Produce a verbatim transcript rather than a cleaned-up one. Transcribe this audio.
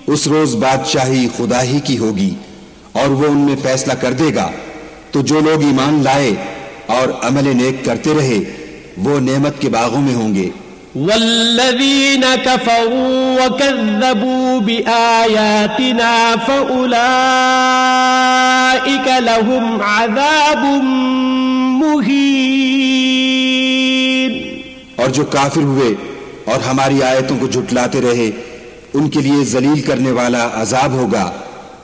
उस रोज बादशाही खुदा ही की होगी और वो उनमें फैसला कर देगा। तो जो लोग ईमान लाए और अमल नेक करते रहे वो नेमत के बागों में होंगे। वल्लज़ीन कफ़रू वकज़्ज़बू बिआयातिना फ़उलाइक लहुम अज़ाबुम मुहीन। और जो काफिर हुए और हमारी आयतों को झुटलाते रहे उनके लिए जलील करने वाला अजाब होगा।